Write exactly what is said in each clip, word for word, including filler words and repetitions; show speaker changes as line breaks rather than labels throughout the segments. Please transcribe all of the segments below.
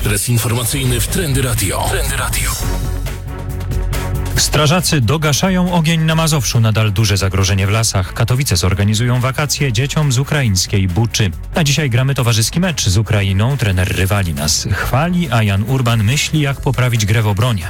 Ekspres informacyjny w Trendy Radio. Trendy Radio.
Strażacy dogaszają ogień na Mazowszu. Nadal duże zagrożenie w lasach. Katowice zorganizują wakacje dzieciom z ukraińskiej Buczy. A dzisiaj gramy towarzyski mecz z Ukrainą. Trener rywali nas chwali, a Jan Urban myśli, jak poprawić grę w obronie.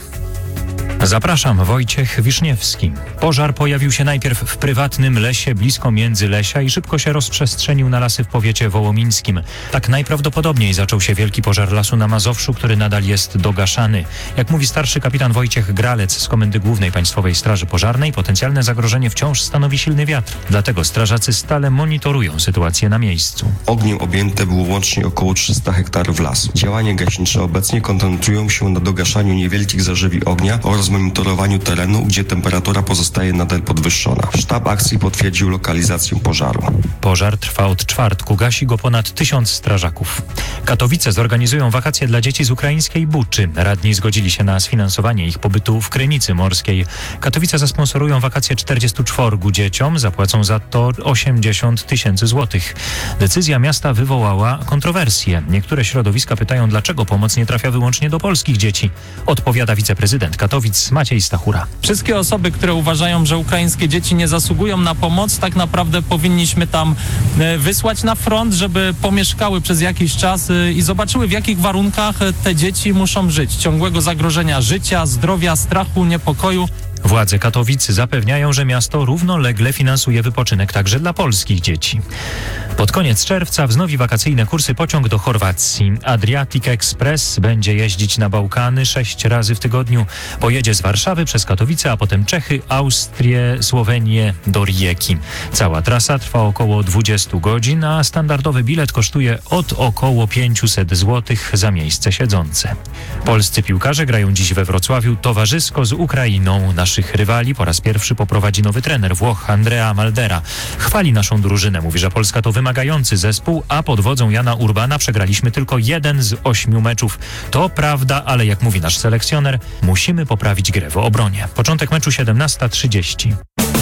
Zapraszam, Wojciech Wiszniewski. Pożar pojawił się najpierw w prywatnym lesie blisko Międzylesia i szybko się rozprzestrzenił na lasy w powiecie wołomińskim. Tak najprawdopodobniej zaczął się wielki pożar lasu na Mazowszu, który nadal jest dogaszany. Jak mówi starszy kapitan Wojciech Gralec z Komendy Głównej Państwowej Straży Pożarnej, potencjalne zagrożenie wciąż stanowi silny wiatr. Dlatego strażacy stale monitorują sytuację na miejscu.
Ogniem objęte było łącznie około trzysta hektarów lasu. Działania gaśnicze obecnie koncentrują się na dogaszaniu niewielkich zażywi ognia oraz monitorowaniu terenu, gdzie temperatura pozostaje nadal podwyższona. Sztab akcji potwierdził lokalizację pożaru.
Pożar trwa od czwartku. Gasi go ponad tysiąc strażaków. Katowice zorganizują wakacje dla dzieci z ukraińskiej Buczy. Radni zgodzili się na sfinansowanie ich pobytu w Krynicy Morskiej. Katowice zasponsorują wakacje czterdziestu czworgu dzieciom. Zapłacą za to osiemdziesiąt tysięcy złotych. Decyzja miasta wywołała kontrowersje. Niektóre środowiska pytają, dlaczego pomoc nie trafia wyłącznie do polskich dzieci. Odpowiada wiceprezydent Katowic Maciej Stachura.
Wszystkie osoby, które uważają, że ukraińskie dzieci nie zasługują na pomoc, tak naprawdę powinniśmy tam wysłać na front, żeby pomieszkały przez jakiś czas i zobaczyły, w jakich warunkach te dzieci muszą żyć. Ciągłego zagrożenia życia, zdrowia, strachu, niepokoju.
Władze Katowic zapewniają, że miasto równolegle finansuje wypoczynek także dla polskich dzieci. Pod koniec czerwca wznowi wakacyjne kursy pociąg do Chorwacji. Adriatic Express będzie jeździć na Bałkany sześć razy w tygodniu. Pojedzie z Warszawy przez Katowice, a potem Czechy, Austrię, Słowenię do Rijeki. Cała trasa trwa około dwadzieścia godzin, a standardowy bilet kosztuje od około pięćset złotych za miejsce siedzące. Polscy piłkarze grają dziś we Wrocławiu towarzysko z Ukrainą. Naszych rywali po raz pierwszy poprowadzi nowy trener Włoch Andrea Maldera. Chwali naszą drużynę, mówi, że Polska to wymagający zespół, a pod wodzą Jana Urbana przegraliśmy tylko jeden z ośmiu meczów. To prawda, ale jak mówi nasz selekcjoner, musimy poprawić grę w obronie. Początek meczu siedemnasta trzydzieści.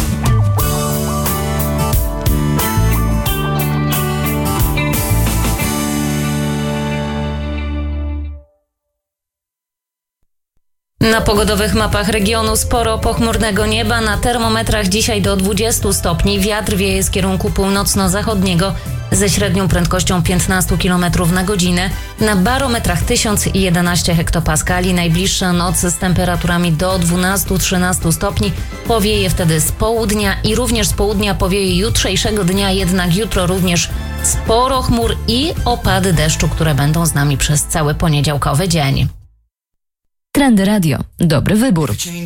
Na pogodowych mapach regionu sporo pochmurnego nieba, na termometrach dzisiaj do dwudziestu stopni, wiatr wieje z kierunku północno-zachodniego ze średnią prędkością piętnaście kilometrów na godzinę, na barometrach tysiąc jedenaście hektopaskali, najbliższa noc z temperaturami do dwunastu trzynastu stopni, powieje wtedy z południa i również z południa powieje jutrzejszego dnia, jednak jutro również sporo chmur i opady deszczu, które będą z nami przez cały poniedziałkowy dzień.
Trendy Radio. Dobry wybór.